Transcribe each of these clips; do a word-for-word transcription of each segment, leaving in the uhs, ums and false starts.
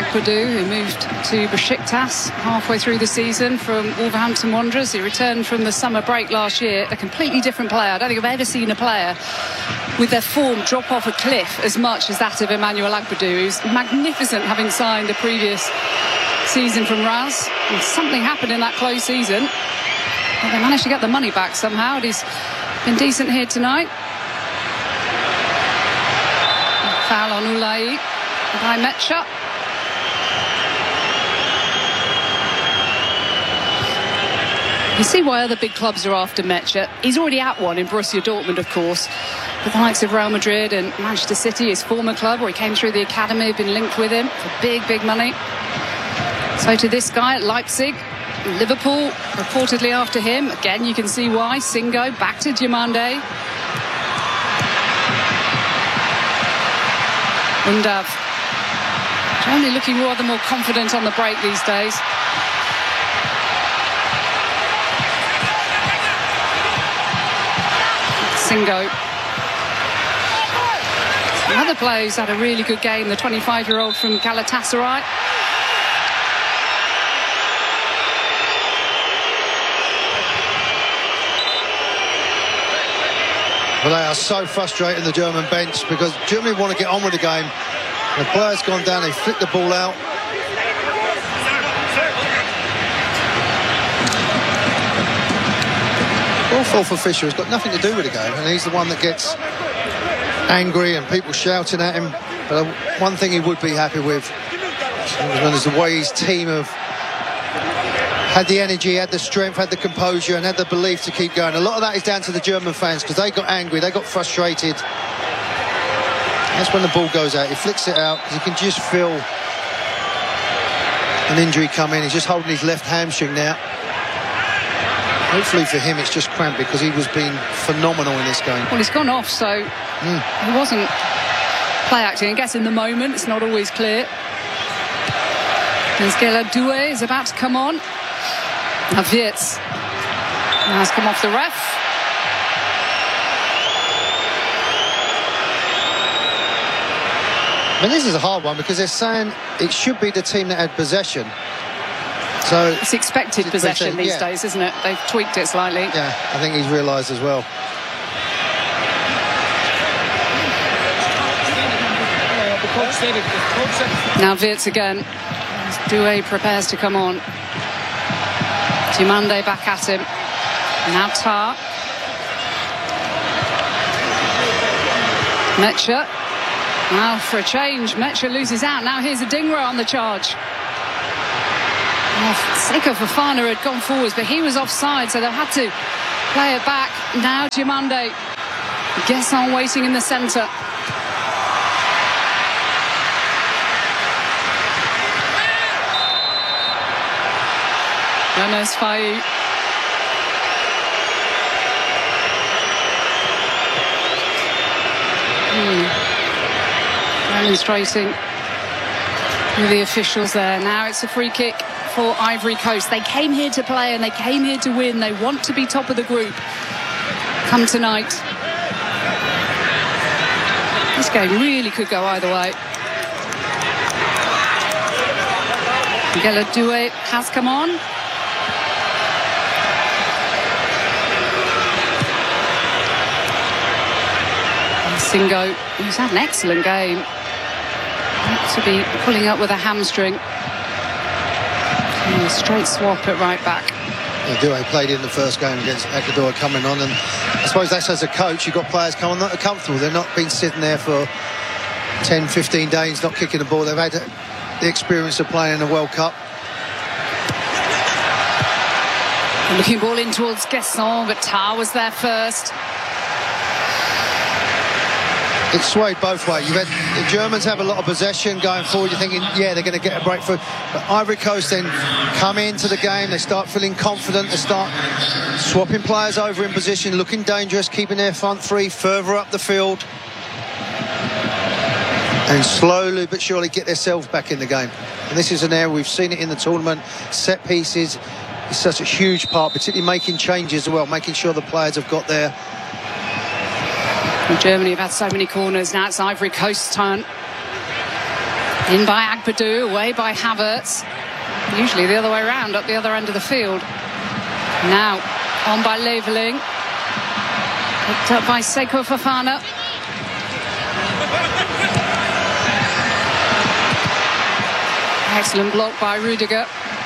Agbaou, who moved to Besiktas halfway through the season from Wolverhampton Wanderers. He returned from the summer break last year, a completely different player. I don't think I've ever seen a player with their form drop off a cliff as much as that of Emmanuel Agbaou, who's magnificent, having signed the previous season from Raz. And something happened in that close season. Well, they managed to get the money back somehow, and he's been decent here tonight. Foul on Ulai by Mecha. You see why other big clubs are after Mecha. He's already at one in Borussia Dortmund, of course, with the likes of Real Madrid and Manchester City, his former club, where he came through the academy, been linked with him for big, big money. So to this guy at Leipzig, Liverpool reportedly after him. Again, you can see why. Singo back to Diomande. Undav. Germany looking rather more confident on the break these days. Singo. Another player who's had a really good game, the twenty-five-year-old from Galatasaray. Well, they are so frustrated, the German bench, because Germany want to get on with the game. The player's gone down, they flick the ball out. Awful for Fischer. He's got nothing to do with the game, and he's the one that gets angry and people shouting at him. But one thing he would be happy with is the way his team have had the energy, had the strength, had the composure, and had the belief to keep going. A lot of that is down to the German fans, because they got angry, they got frustrated. That's when the ball goes out. He flicks it out, because you can just feel an injury come in. He's just holding his left hamstring now. Hopefully for him it's just cramped, because he was being phenomenal in this game. Well, he's gone off, so mm. he wasn't play acting. I guess in the moment it's not always clear. As Gueye is about to come on. Now Wirtz has come off the ref. I mean, this is a hard one, because they're saying it should be the team that had possession. So it's expected it's possession these yeah. days, isn't it? They've tweaked it slightly. Yeah, I think he's realised as well. Now Wirtz again. As Doué prepares to come on. Diomande back at him. Now Tar. Mecha. Now for a change, Mecha loses out. Now here's Adingra on the charge. Oh, Seko Fofana had gone forwards, but he was offside, so they've had to play it back. Now Diomande. Guesson waiting in the centre. Remes Faye. Hmm. Demonstrating with the officials there. Now it's a free kick for Ivory Coast. They came here to play and they came here to win. They want to be top of the group come tonight. This game really could go either way. Miguel Doué has come on. Singo, who's had an excellent game, to be pulling up with a hamstring. And a straight swap at right back. Yeah, Doué played in the first game against Ecuador coming on, and I suppose that's as a coach, you've got players coming that are comfortable. They're not been sitting there for ten, fifteen days not kicking the ball. They've had the experience of playing in the World Cup. Looking ball in towards Guesson, but Tar was there first. It's swayed both ways. You've had the Germans have a lot of possession going forward. You're thinking, yeah, they're going to get a breakthrough. But Ivory Coast then come into the game. They start feeling confident. They start swapping players over in position, looking dangerous, keeping their front three further up the field. And slowly but surely get themselves back in the game. And this is an area we've seen it in the tournament. Set pieces is such a huge part, particularly making changes as well, making sure the players have got there. Germany have had so many corners. Now it's Ivory Coast's turn. In by Agbadu, away by Havertz. Usually the other way around, up the other end of the field. Now, on by Leveling. Picked up by Seko Fofana. Excellent block by Rudiger.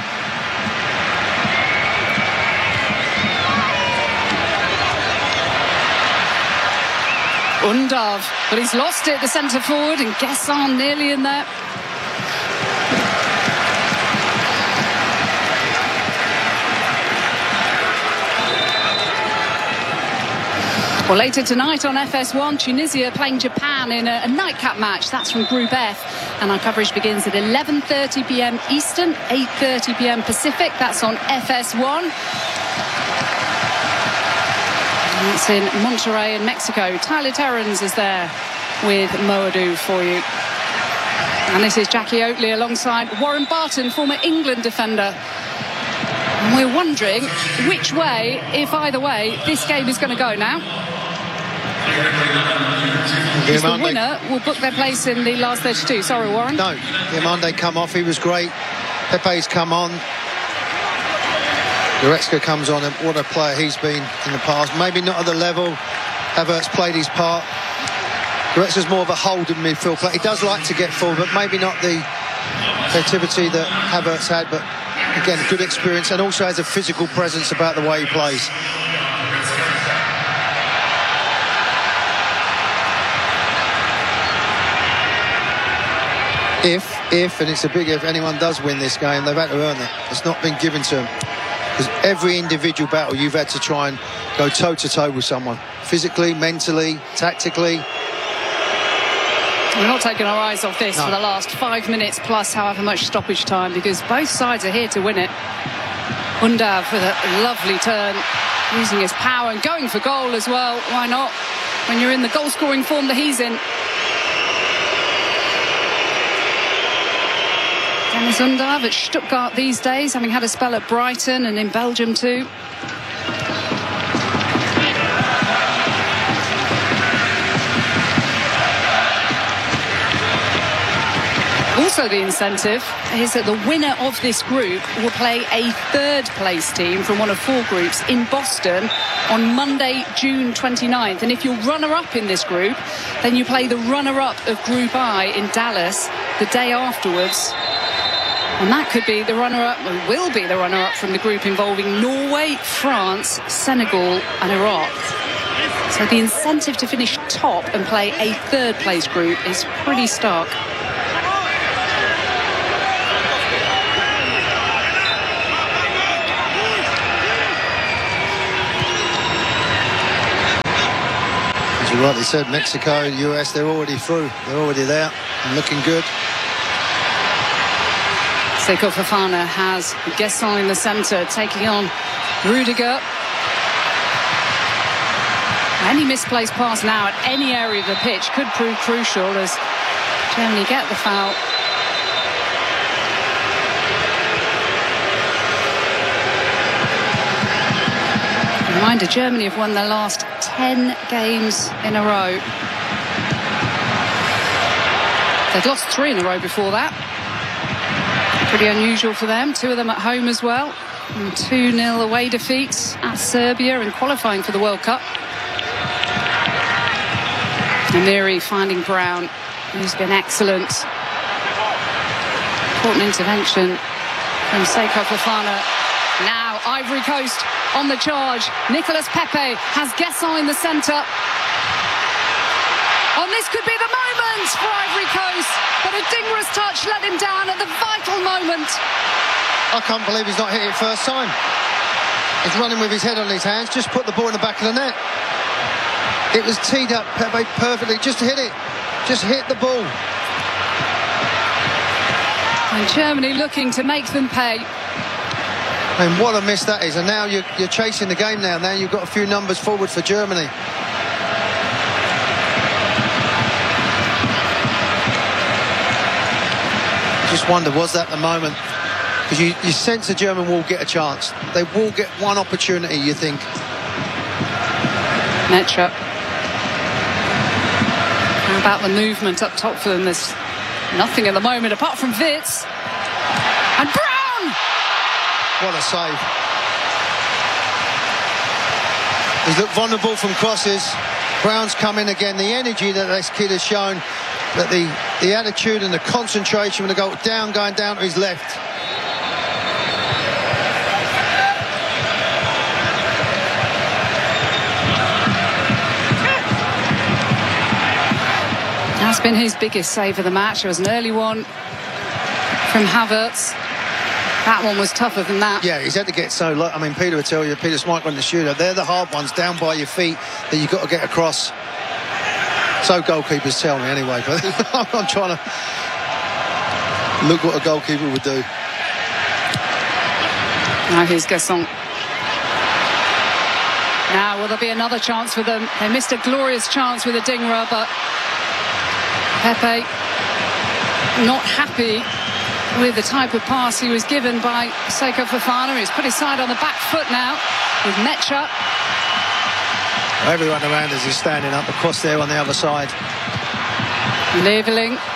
Undav, but he's lost it, the centre forward, and Guesson nearly in there. Well, later tonight on F S one, Tunisia playing Japan in a, a nightcap match. That's from Group F, and our coverage begins at eleven thirty p m Eastern, eight thirty p m Pacific. That's on F S one. It's in Monterrey in Mexico. Tyler Terrans is there with Moadou for you. And this is Jackie Oatley alongside Warren Barton, former England defender. And we're wondering which way, if either way, this game is going to go now. Because the winner will book their place in the last thirty-two. Sorry, Warren. No, Diomande come off. He was great. Pepe's come on. Goretzka comes on, and what a player he's been in the past. Maybe not at the level. Havertz played his part. Goretzka's more of a holding midfield player. He does like to get forward, but maybe not the creativity that Havertz had. But again, good experience, and also has a physical presence about the way he plays. If, if, and it's a big if, anyone does win this game, they've had to earn it. It's not been given to them. Because every individual battle, you've had to try and go toe-to-toe with someone. Physically, mentally, tactically. We're not taking our eyes off this no. for the last five minutes plus however much stoppage time, because both sides are here to win it. Undav with a lovely turn, using his power and going for goal as well. Why not? When you're in the goal-scoring form that he's in. Dennis Undav at Stuttgart these days, having had a spell at Brighton and in Belgium too. Also the incentive is that the winner of this group will play a third place team from one of four groups in Boston on Monday, June twenty-ninth. And if you're runner-up in this group, then you play the runner-up of Group I in Dallas the day afterwards. And that could be the runner-up, or will be the runner-up from the group involving Norway, France, Senegal and Iraq. So the incentive to finish top and play a third place group is pretty stark. As you rightly said, Mexico, U S, they're already through. They're already there and looking good. Seko Fofana has Guesson in the centre, taking on Rudiger. Any misplaced pass now at any area of the pitch could prove crucial as Germany get the foul. Reminder, Germany have won their last ten games in a row. They'd lost three in a row before that. Pretty unusual for them, two of them at home as well. two nil away defeats at Serbia in qualifying for the World Cup. Amiri finding Brown, who's been excellent. Important intervention from Seko Fofana. Now Ivory Coast on the charge. Nicolas Pepe has Guesson in the centre. And this could be the moment for Ivory Coast, but a Dingra's touch let him down at the vital moment. I can't believe he's not hit it first time. He's running with his head on his hands, just put the ball in the back of the net. It was teed up, Pepe, perfectly, just hit it, just hit the ball. And Germany looking to make them pay. And what a miss that is, and now you're, you're chasing the game now, now you've got a few numbers forward for Germany. Just wonder, was that the moment? Because you, you sense the German will get a chance. They will get one opportunity, you think. Metra. How about the movement up top for them? There's Nothing at the moment apart from Wits. And Brown! What a save. He's looked vulnerable from crosses. Brown's come in again. The energy that this kid has shown, that the, the attitude and the concentration when the goal down, going down to his left. That's been his biggest save of the match. It was an early one from Havertz. That one was tougher than that. Yeah, he's had to get so low. I mean, Peter would tell you, Peter Schmeichel in the shooter, they're the hard ones down by your feet that you've got to get across. So goalkeepers tell me anyway, but I'm trying to look what a goalkeeper would do. Now here's Gasson. Now will there be another chance for them? They missed a glorious chance with Adingra, but Pepe not happy with the type of pass he was given by Seko Fofana. He's put his side on the back foot now with Mecha. Everyone around us is standing up across there on the other side. Leveling.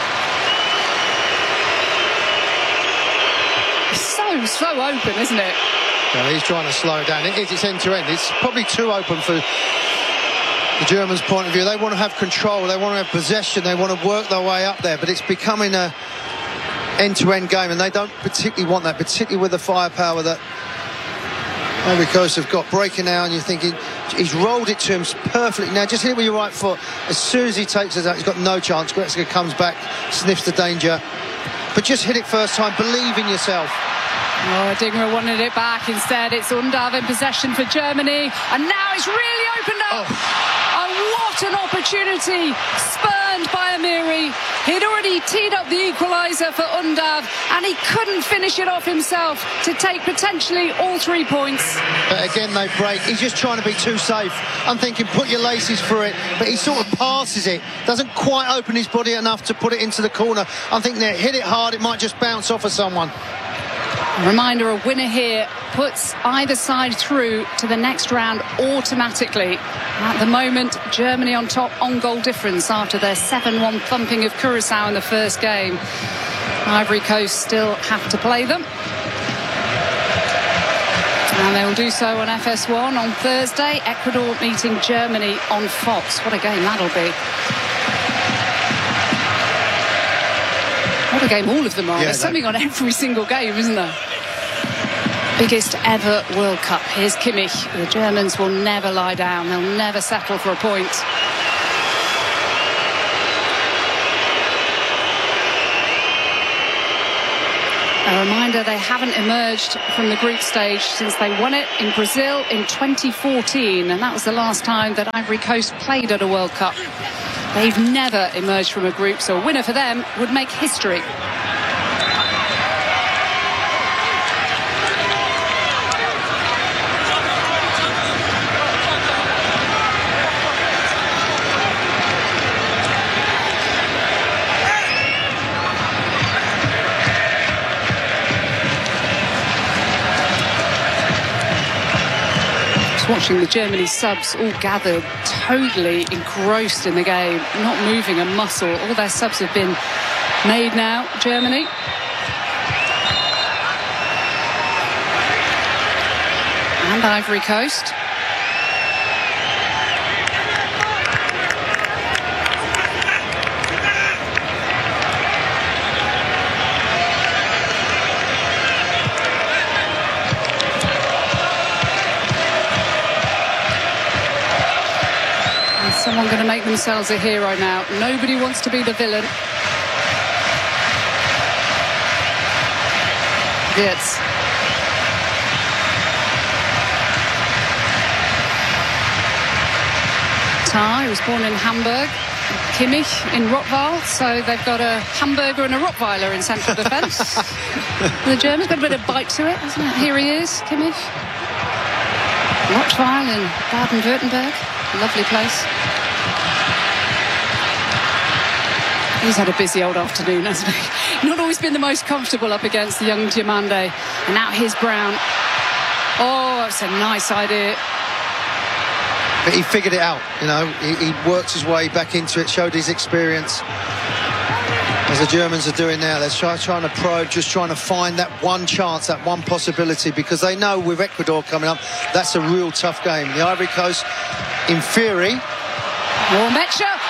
It's so, so open, isn't it? Yeah, he's trying to slow it down. It is, it's end to end. It's probably too open for the Germans' point of view. They want to have control, they want to have possession, they want to work their way up there, but it's becoming a end-to-end game, and they don't particularly want that, particularly with the firepower that Ivory Coast have got. Breaking now, and you're thinking, he's rolled it to him perfectly. Now just hit it with your right foot. As soon as he takes it out, he's got no chance. Goretzka comes back, sniffs the danger, but just hit it first time. Believe in yourself. Oh, Adingra wanted it back. Instead, it's Undav in possession for Germany, and now it's really opened up. Oh. Oh, what an opportunity, spurned by Amiri. He'd already teed up the equaliser for Undav, and he couldn't finish it off himself to take potentially all three points. But again, they break. He's just trying to be too safe. I'm thinking, put your laces through it, but he sort of passes it. Doesn't quite open his body enough to put it into the corner. I'm thinking, they hit it hard, it might just bounce off of someone. Reminder, a winner here puts either side through to the next round automatically. At the moment, Germany on top on goal difference after their seven one thumping of Curaçao in the first game. Ivory Coast still have to play them. And they will do so on F S one on Thursday. Ecuador meeting Germany on Fox. What a game that'll be. What a game all of them are. Yeah, There's something on every single game, isn't there? Biggest ever World Cup. Here's Kimmich. The Germans will never lie down. They'll never settle for a point. A reminder, they haven't emerged from the group stage since they won it in Brazil in twenty fourteen. And that was the last time that Ivory Coast played at a World Cup. They've never emerged from a group, so a winner for them would make history. Watching the Germany subs all gathered, totally engrossed in the game, not moving a muscle. All their subs have been made now, Germany. And Ivory Coast. Someone going to make themselves a hero now. Nobody wants to be the villain. Yes. Tar was born in Hamburg. Kimmich in Rottweil. So they've got a hamburger and a Rottweiler in central defence. The Germans got a bit of bite to it, hasn't it? Here he is, Kimmich. Rottweil in Baden-Württemberg. Lovely place. He's had a busy old afternoon, hasn't he? Not always been the most comfortable up against the young Diomande. And now here's Brown. Oh, it's a nice idea. But he figured it out, you know. He, he worked his way back into it, showed his experience. as the Germans are doing now. They're try, trying to probe, just trying to find that one chance, that one possibility, because they know with Ecuador coming up, that's a real tough game. The Ivory Coast, in theory... Well, Metcha